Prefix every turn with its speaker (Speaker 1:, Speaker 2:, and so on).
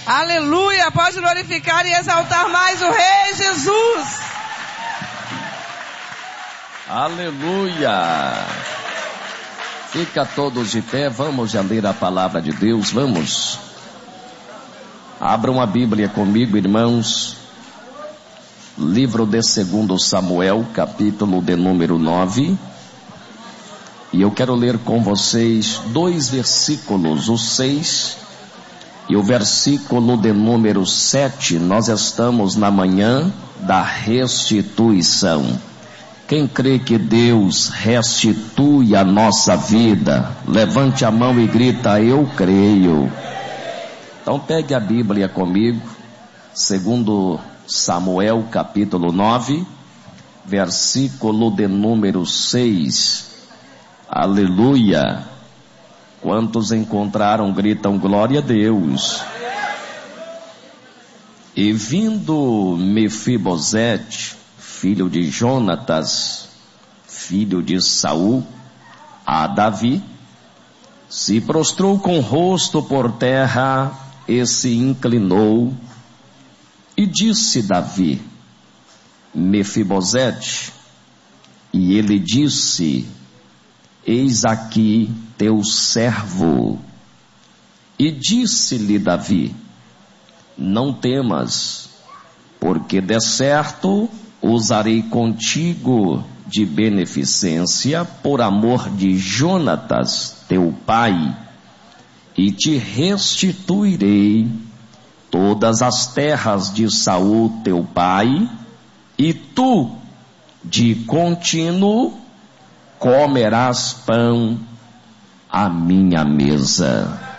Speaker 1: Aleluia, pode glorificar e exaltar mais o Rei Jesus.
Speaker 2: Aleluia. Fica todos de pé, vamos já ler a palavra de Deus, vamos. Abram a Bíblia comigo, irmãos. Livro de 2 Samuel, capítulo de número 9. E eu quero ler com vocês 2 versículos, o 6 e o versículo de número 7. Nós estamos na manhã da restituição. Quem crê que Deus restitui a nossa vida, levante a mão e grita: eu creio. Então pegue a Bíblia comigo, 2 Samuel capítulo 9, versículo de número 6. Aleluia. Quantos encontraram, gritam glória a Deus. E vindo Mefibosete, filho de Jonatas, filho de Saul, a Davi, se prostrou com o rosto por terra e se inclinou, e disse Davi: Mefibosete. E ele disse: eis aqui teu servo. E disse-lhe Davi: não temas, porque de certo usarei contigo de beneficência por amor de Jonatas teu pai, e te restituirei todas as terras de Saul teu pai, e tu de contínuo comerás pão à minha mesa.